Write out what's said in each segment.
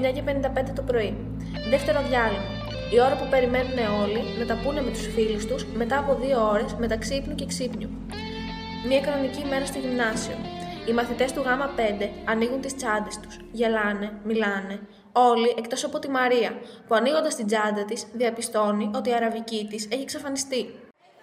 9:55 το πρωί. Δεύτερο διάλειμμα. Η ώρα που περιμένουν όλοι να τα πούνε με τους φίλους τους μετά από 2 ώρες μεταξύ ύπνου και ξύπνιου. Μια κανονική ημέρα στο γυμνάσιο. Οι μαθητές του Γ5 ανοίγουν τις τσάντες τους, γελάνε, μιλάνε. Όλοι εκτός από τη Μαρία, που ανοίγοντας την τσάντα της διαπιστώνει ότι η αραβική της έχει εξαφανιστεί.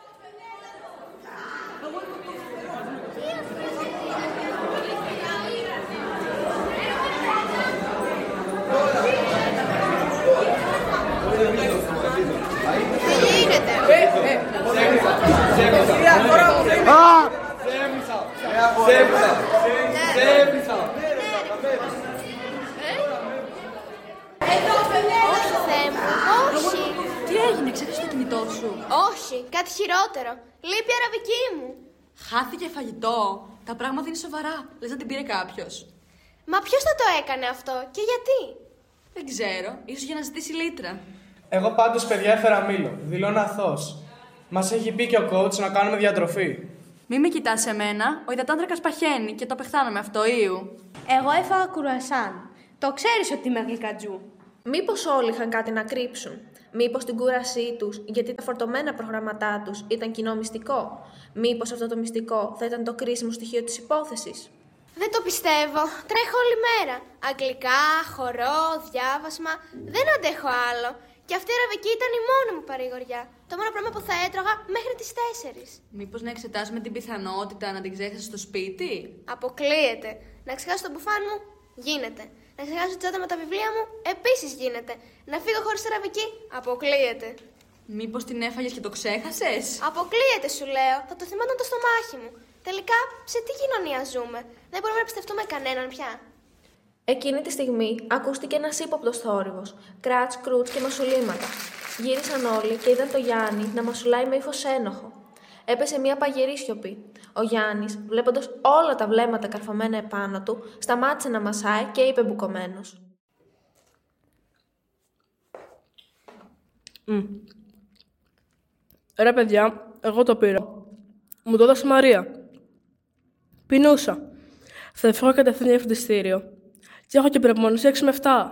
Τι έγινε, ξέχασες το κινητό σου? Όχι, κάτι χειρότερο. Λείπει η αραβική μου. Χάθηκε φαγητό. Τα πράγματα είναι σοβαρά. Λες να την πήρε κάποιος. Μα ποιος θα το έκανε αυτό και γιατί? Δεν ξέρω, ίσως για να ζητήσει λίτρα. Εγώ πάντως, παιδιά, έφερα μήλο. Δηλώνω αθώος. Μας έχει πει και ο coach να κάνουμε διατροφή. Μη με κοιτάς εμένα, ο υδατάνθρακας παχαίνει και το πεθάνω με αυτό ήου. Εγώ έφαγα κουρουασάν. Το ξέρεις ότι είμαι γλυκατζού. Μήπως όλοι είχαν κάτι να κρύψουν? Μήπως την κούρασή τους, γιατί τα φορτωμένα προγραμματά τους ήταν κοινό μυστικό? Μήπως αυτό το μυστικό θα ήταν το κρίσιμο στοιχείο της υπόθεσης? Δεν το πιστεύω. Τρέχω όλη μέρα. Αγγλικά, χορό, διάβασμα. Δεν αντέχω άλλο. Και αυτή η αραβική ήταν η μόνη μου παρηγοριά. Το μόνο πράγμα που θα έτρωγα μέχρι τις 4. Μήπως να εξετάσουμε την πιθανότητα να την ξέχασες στο σπίτι? Αποκλείεται. Να ξεχάσω τον μπουφάν μου? Γίνεται. Να ξεχάσω τη τσάντα με τα βιβλία μου? Επίσης γίνεται. Να φύγω χωρίς αραβική? Αποκλείεται. Μήπως την έφαγες και το ξέχασες? Αποκλείεται, σου λέω. Θα το θυμόταν το στομάχι μου. Τελικά, σε τι κοινωνία ζούμε? Δεν μπορούμε να πιστευτούμε κανέναν πια. Εκείνη τη στιγμή ακούστηκε ένας ύποπτος θόρυβος, κράτς, κρούτς και μασουλήματα. Γύρισαν όλοι και είδαν το Γιάννη να μασουλάει με ύφος ένοχο. Έπεσε μια παγερή σιωπή. Ο Γιάννης, βλέποντας όλα τα βλέμματα καρφωμένα επάνω του, σταμάτησε να μασάει και είπε μπουκωμένος: Ρε παιδιά, εγώ το πήρα. Μου το έδωσε η Μαρία. Πεινούσα. Θα φύγω κατευθείαν για φροντιστήριο. Και έχω και προπόνηση 6 με 7. 6 με 7!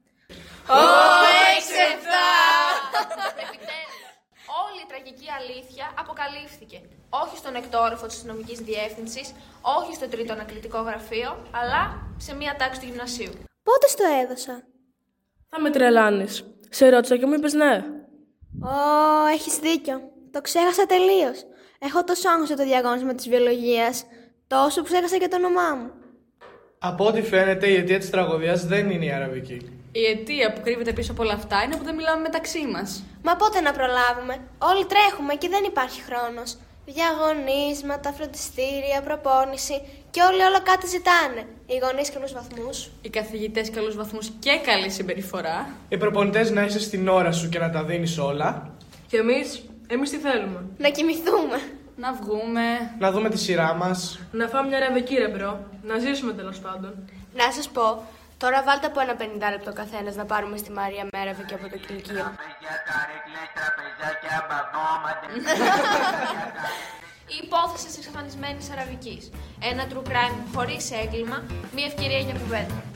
Επιτέλους, όλη η τραγική αλήθεια αποκαλύφθηκε. Όχι στον εκτόροφο της αστυνομικής διεύθυνσης, όχι στο τρίτο ανακριτικό γραφείο, αλλά σε μία τάξη του γυμνασίου. Πότε στο έδωσα? Θα με τρελάνεις. Σε ρώτησα και μου είπες ναι. Έχεις δίκιο. Το ξέχασα τελείως. Έχω τόσο άγχος για το διαγώνισμα της βιολογίας, τόσο που ξέχασα και το όνομά μου. Από ό,τι φαίνεται, η αιτία της τραγωδίας δεν είναι η αραβική. Η αιτία που κρύβεται πίσω από όλα αυτά είναι που δεν μιλάμε μεταξύ μας. Μα πότε να προλάβουμε? Όλοι τρέχουμε και δεν υπάρχει χρόνος. Διαγωνίσματα, φροντιστήρια, προπόνηση και όλοι όλο κάτι ζητάνε. Οι γονείς καλούς βαθμούς. Οι καθηγητές καλούς βαθμούς και καλή συμπεριφορά. Οι προπονητές να είσαι στην ώρα σου και να τα δίνεις όλα. Και εμείς τι θέλουμε? Να κοιμηθούμε. Να βγούμε. Να δούμε τη σειρά μας. Να φάμε μια ραβική, ρε μπρο. Να ζήσουμε τέλος πάντων. Να σας πω, τώρα βάλτε από ένα 50 λεπτό καθένας να πάρουμε στη Μαρία Μέραβη και από το κηλικείο. Η υπόθεση της εξαφανισμένης αραβικής. Ένα true crime χωρίς έγκλημα, μία ευκαιρία για κουβέντα.